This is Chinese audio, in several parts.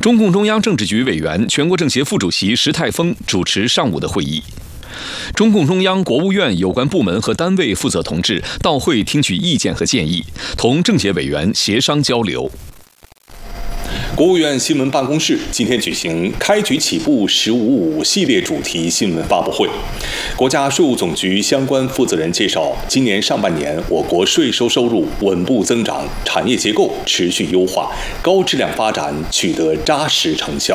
中共中央政治局委员、全国政协副主席石泰峰主持上午的会议。中共中央、国务院有关部门和单位负责同志到会听取意见和建议，同政协委员协商交流。 国务院新闻办公室今天举行开局起步“1555”系列主题新闻发布会。国家税务总局相关负责人介绍，今年上半年我国税收收入稳步增长，产业结构持续优化，高质量发展取得扎实成效。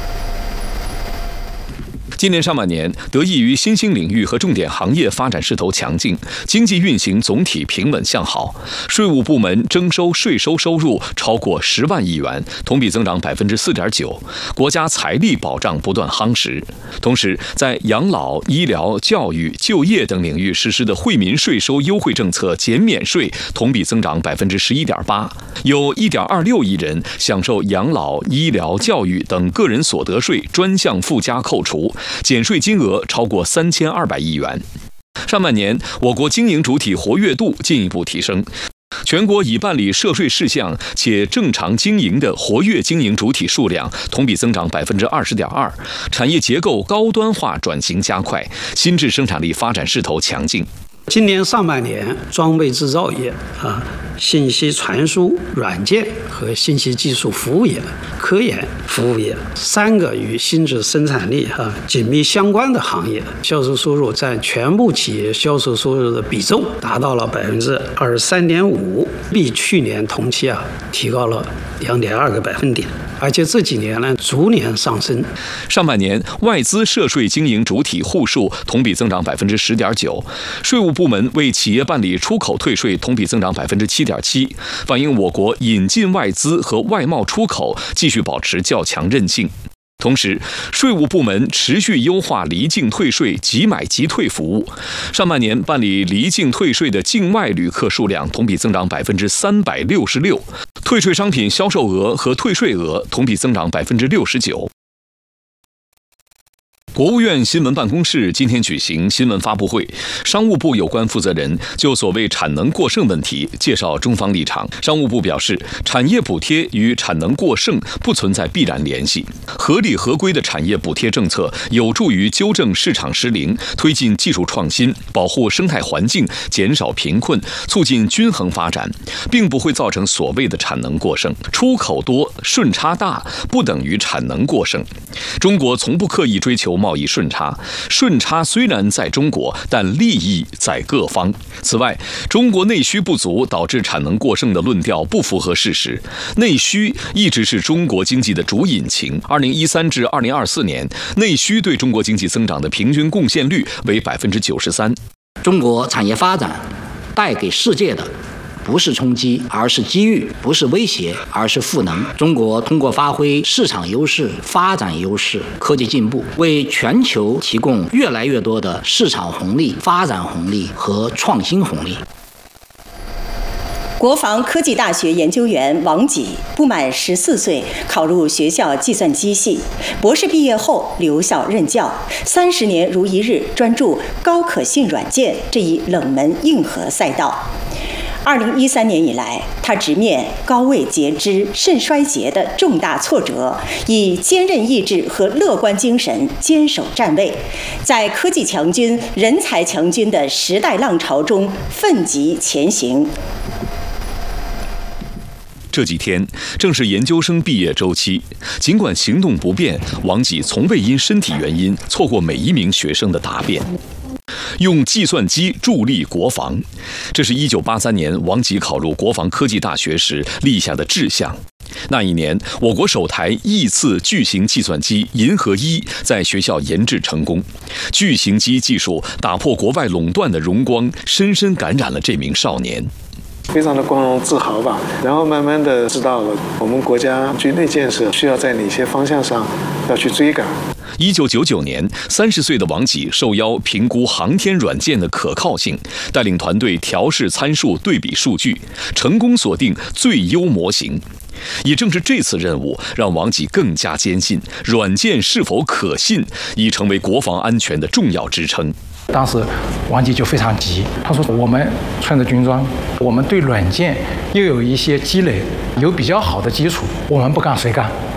今年上半年，得益于新兴领域和重点行业发展势头强劲，经济运行总体平稳向好。税务部门征收税收收入超过10万亿元，同比增长4.9%。国家财力保障不断夯实。同时，在养老、医疗、教育、就业等领域实施的惠民税收优惠政策减免税，同比增长11.8%，有1.26亿人享受养老、医疗、教育等个人所得税专项附加扣除。减税金额超过3200亿元。上半年，我国经营主体活跃度进一步提升，全国已办理涉税事项且正常经营的活跃经营主体数量同比增长20.2%，产业结构高端化转型加快，新质生产力发展势头强劲。 今年上半年，装备制造业、信息传输、软件和信息技术服务业、科研服务业3个与新质生产力紧密相关的行业，销售收入占全部企业销售收入的比重达到了23.5%，比去年同期提高了2.2个百分点，而且这几年呢逐年上升。 上半年外资涉税经营主体户数同比增长10.9%，税务部门为企业办理出口退税同比增长7.7%，反映我国引进外资和外贸出口继续保持较强韧性。同时，税务部门持续优化离境退税即买即退服务。上半年办理离境退税的境外旅客数量同比增长366%，退税商品销售额和退税额同比增长69%。国务院新闻办公室今天举行新闻发布会，商务部有关负责人就所谓产能过剩问题介绍中方立场。商务部表示，产业补贴与产能过剩不存在必然联系，合理合规的产业补贴政策有助于纠正市场失灵，推进技术创新，保护生态环境，减少贫困，促进均衡发展，并不会造成所谓的产能过剩。出口多、顺差大不等于产能过剩。中国从不刻意追求贸易顺差，顺差虽然在中国，但利益在各方。此外，中国内需不足导致产能过剩的论调不符合事实。内需一直是中国经济的主引擎。2013至2024年，内需对中国经济增长的平均贡献率为93%。 中国产业发展带给世界的不是冲击，而是机遇；不是威胁，而是赋能。中国通过发挥市场优势、发展优势、科技进步，为全球提供越来越多的市场红利、发展红利和创新红利。 国防科技大学研究员王吉不满14岁考入学校计算机系，博士毕业后留校任教，30年如一日专注高可信软件这一冷门硬核赛道。2013年以来，他直面高位截肢、肾衰竭的重大挫折，以坚韧意志和乐观精神坚守站位，在科技强军、人才强军的时代浪潮中奋楫前行。 这几天正是研究生毕业周期，尽管行动不便，王吉从未因身体原因错过每一名学生的答辩。用计算机助力国防，这是1983年王吉考入国防科技大学时立下的志向。那一年，我国首台亿次巨型计算机银河1在学校研制成功，巨型机技术打破国外垄断的荣光，深深感染了这名少年。 非常的光荣自豪吧，然后慢慢的知道了我们国家军队建设需要在哪些方向上要去追赶。 1999年，30岁的王吉受邀评估航天软件的可靠性，带领团队调试参数、对比数据，成功锁定最优模型。也正是这次任务，让王吉更加坚信软件是否可信已成为国防安全的重要支撑。 当时王吉就非常急，他说我们穿着军装，我们对软件又有一些积累，有比较好的基础，我们不干谁干？